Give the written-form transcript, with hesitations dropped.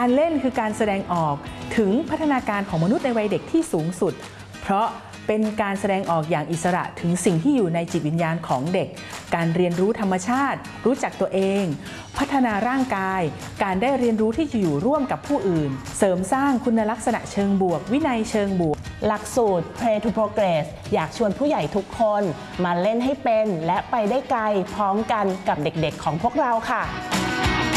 การเล่นคือการแสดงออกถึงพัฒนาการของมนุษย์ในวัยเด็กที่สูงสุดเพราะเป็นการแสดงออกอย่างอิสระถึงสิ่งที่อยู่ในจิตวิญญาณของเด็กการเรียนรู้ธรรมชาติรู้จักตัวเองพัฒนาร่างกายการได้เรียนรู้ที่จะอยู่ร่วมกับผู้อื่นเสริมสร้างคุณลักษณะเชิงบวกวินัยเชิงบวกหลักสูตร Play to Progress อยากชวนผู้ใหญ่ทุกคนมาเล่นให้เป็นและไปได้ไกลพร้อมกันกับเด็กๆของพวกเราค่ะ